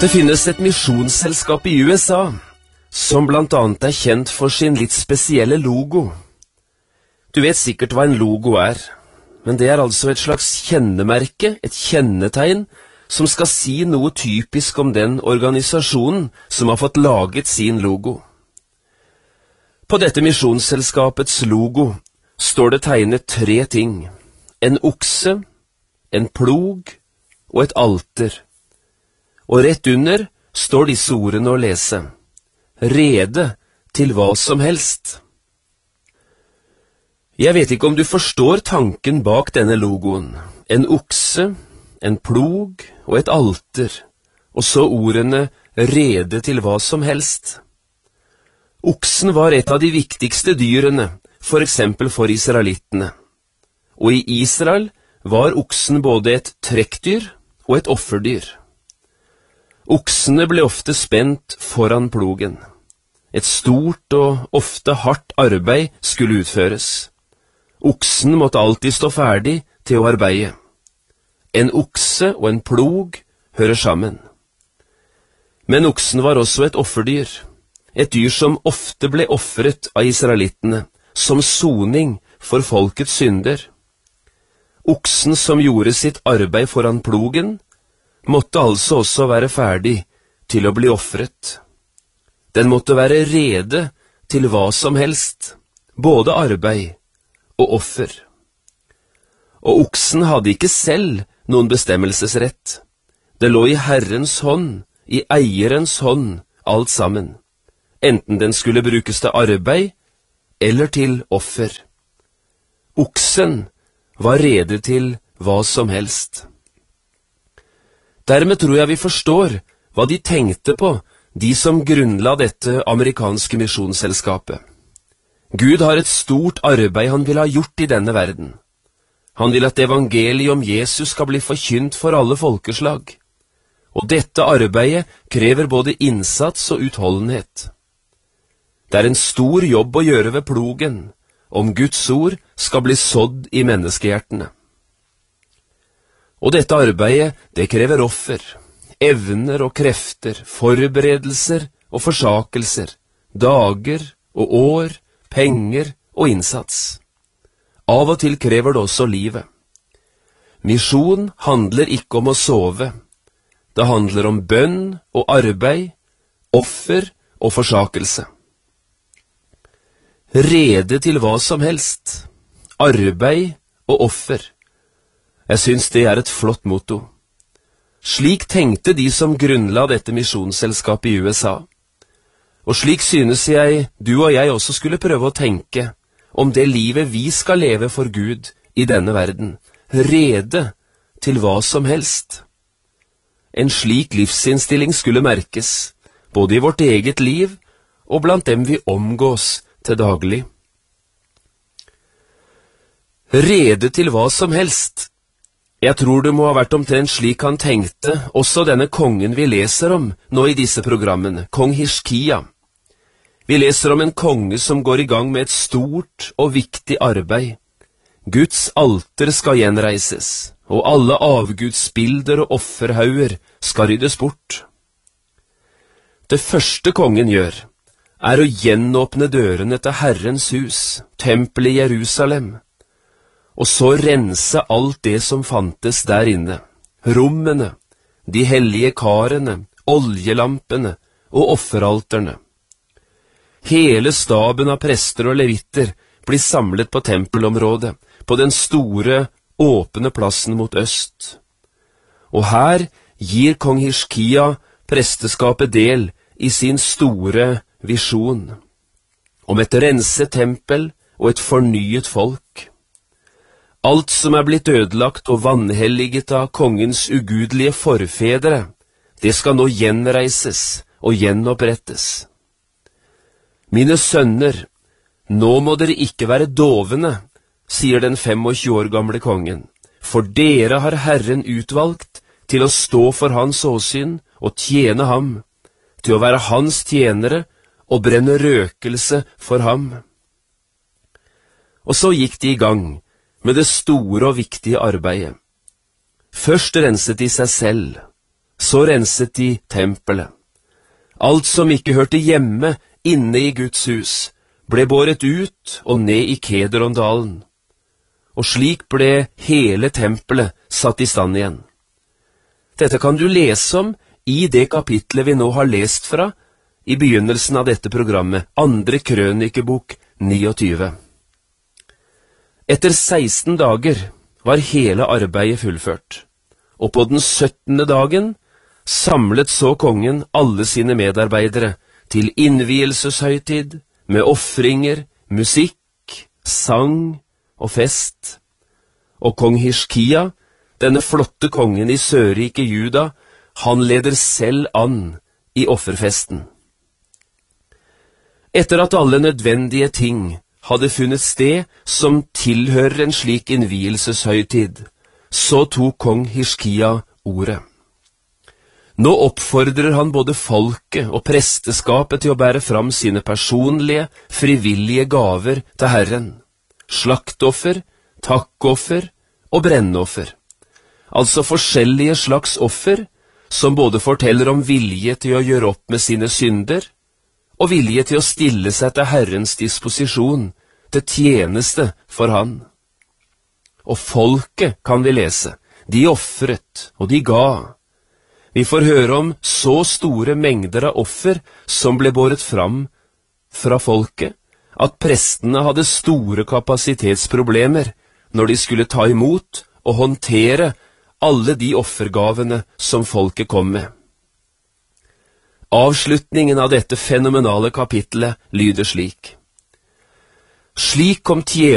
Det finnes et misjonsselskap i USA, som blant annet er kjent for sin litt spesielle logo. Du vet sikkert hva en logo er, men det er altså et slags kjennemerke, et kjennetegn, som skal si noe typisk om den organisasjonen som har fått laget sin logo. På dette misjonsselskapets logo står det tegnet 3 ting: en okse, en plog og et alter. Og rett under står disse ordene å lese: rede til hva som helst. Jeg vet ikke om du forstår tanken bak denne logoen. En okse, en plog og et alter, og så ordene rede til hva som helst. Oksen var et av de viktigste dyrene, for eksempel for israelittene. Og i Israel var oksen både et trekkdyr og et offerdyr. Oksene ble ofte spent foran plogen. Et stort og ofte hardt arbeid skulle utføres. Oksen måtte alltid stå ferdig til å arbeide. En okse og en plog hører sammen. Men oksen var også et offerdyr, et dyr som ofte ble offret av israelittene, som soning for folkets synder. Oksen som gjorde sitt arbeid foran plogen, måtte altså også være ferdig til å bli offret. Den måtte være rede til hva som helst, både arbeid og offer. Og oksen hadde ikke selv noen bestemmelsesrett. Det lå i Herrens hånd, i eierens hånd, alt sammen, enten den skulle brukes til arbeid eller til offer. Oksen var rede til hva som helst. Dermed tror jeg vi forstår hva de tenkte på, de som grunnla dette amerikanske misjonsselskapet. Gud har et stort arbeid han vil ha gjort i denne verden. Han vil at evangeliet om Jesus skal bli forkynt for alle folkeslag. Og dette arbeidet krever både innsats og utholdenhet. Det er en stor jobb å gjøre ved plogen, om Guds ord skal bli sådd i menneskehjertene. Og dette arbeidet, det krever offer, evner og krefter, forberedelser og forsakelser, dager og år, penger og innsats. Av og til krever det også livet. Misjon handler ikke om å sove. Det handler om bønn og arbeid, offer og forsakelse. Rede til hva som helst, arbeid og offer. Jeg synes det er et flott motto. Slik tenkte de som grunnla dette misjonsselskapet i USA. Og slik synes jeg du og jeg også skulle prøve å tenke om det livet vi skal leve for Gud i denne verden, rede til hva som helst. En slik livsinnstilling skulle merkes, både i vårt eget liv og blant dem vi omgås til daglig. Rede til hva som helst. Jeg tror det må ha vært omtrent slik han tenkte, også denne kongen vi leser om nå i disse programmene, kong Hiskia. Vi leser om en konge som går i gang med et stort og viktig arbeid. Guds alter skal gjenreises, og alle avgudsbilder og offerhauger skal ryddes bort. Det første kongen gjør, er å gjenåpne dørene til Herrens hus, tempelet i Jerusalem, og så rense alt det som fantes der inne, rommene, de hellige karene, oljelampene og offeralterne. Hele staben av prester og levitter blir samlet på tempelområdet, på den store, åpne plassen mot øst. Og her gir kong Hiskia presteskapet del i sin store visjon, om et renset tempel og et fornyet folk. Alt som er blitt ødelagt og vanhelliget av kongens ugudelige forfedre, det skal nå gjenreises og gjenopprettes. Mine sønner, nå må dere ikke være dovne, sier den 25 år gamle kongen, for dere har Herren utvalgt til å stå for hans åsyn og tjene ham, til å være hans tjenere og brenne røkelse for ham. Og så gikk de i gang med det store og viktige arbeidet. Først renset de seg selv, så renset de tempelet. Alt som ikke hørte hjemme inne i Guds hus, ble båret ut og ned i Kederondalen. Og slik ble hele tempelet satt i stand igjen. Dette kan du lese om i det kapitlet vi nå har lest fra, i begynnelsen av dette programmet, 2. Krønikebok 29. Etter 16 dager var hele arbeidet fullført, og på den 17. dagen samlet så kongen alle sine medarbeidere til innvielseshøytid med offringer, musikk, sang og fest. Og kong Hiskia, denne flotte kongen i Sørriket Juda, han leder selv an i offerfesten. Etter at alle nødvendige ting hadde funnet sted som tilhører en slik innvielseshøytid, så tok kong Hiskia ordet. Nå oppfordrer han både folket og presteskapet til å bære fram sine personlige, frivillige gaver til Herren, slaktoffer, takkoffer og brennoffer, altså forskjellige slags offer som både forteller om vilje til å gjøre opp med sine synder, og vilje til å stille seg til Herrens disposisjon, til tjeneste for Han. Og folket, kan vi lese, de offret og de ga. Vi får høre om så store mengder av offer som ble båret fram fra folket, at prestene hadde store kapasitetsproblemer når de skulle ta imot og håndtere alle de offergavene som folket kom med. Avslutningen av dette fenomenale kapitlet lyder slik. Slik kom